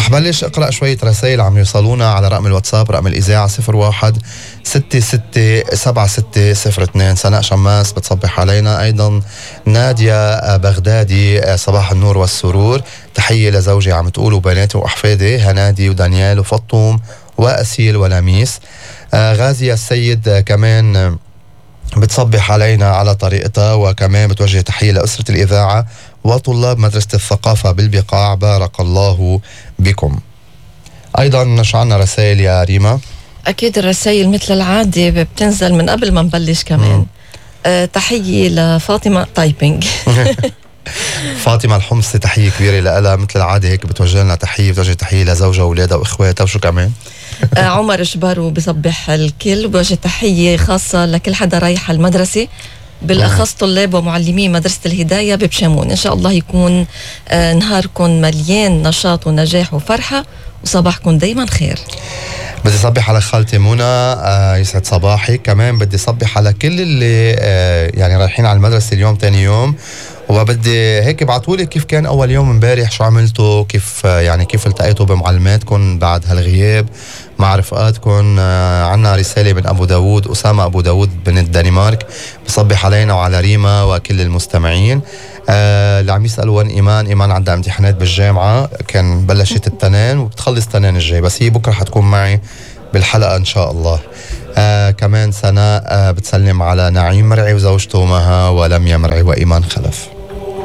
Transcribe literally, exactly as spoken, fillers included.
رح بلش اقرأ شوية رسائل عم يوصلونا على رقم الواتساب، رقم الإذاعة صفر واحد ستة ستة سبعة ستة صفر اثنين. سناء شماس بتصبح علينا، أيضا نادية بغدادي صباح النور والسرور، تحية لزوجي عم تقول وبناتي وأحفادي هنادي ودانيال وفطوم وأسيل ولميس. آه غازية السيد كمان بتصبح علينا على طريقتها، وكمان بتوجه تحية لأسرة الإذاعة وطلاب مدرسة الثقافة بالبقاع، بارك الله بكم. أيضا نشعلنا رسائل يا ريما. أكيد الرسائل مثل العادة بتنزل من قبل ما نبلش كمان. أه تحية لفاطمة تايبينج فاطمة الحمصي تحية كبيرة لها، مثل العادة هيك بتوجه لنا تحية، بتوجه تحية لزوجها وأولادها وإخواتها، وشو كمان؟ أه عمر شبارو بصبح الكل، وبوجه تحية خاصة لكل حدا رايح المدرسة، بالأخص طلاب ومعلمي مدرسة الهداية ببشامون. إن شاء الله يكون آه نهاركم مليان نشاط ونجاح وفرحة، وصباحكم دايما خير. بدي صبح على خالتي منى، آه يسعد صباحي. كمان بدي صبح على كل اللي آه يعني رايحين على المدرسة اليوم تاني يوم، وبدي هيك ابعتولي كيف كان أول يوم امبارح، شو عملتوا، كيف آه يعني كيف التقيتوا بمعلماتكم بعد هالغياب مع رفقاتكم. آه عنا رسالة من أبو داود، أسامة أبو داود من الدنمارك، بصبح علينا وعلى ريما وكل المستمعين. آه اللي عم يسألوا وين إيمان، إيمان عندها امتحانات بالجامعة، كان بلشت التنين وبتخلص تنين الجاي، بس هي بكرة حتكون معي بالحلقة إن شاء الله. آه كمان سناء آه بتسلم على نعيم مرعي وزوجته مها ولميا مرعي وإيمان خلف.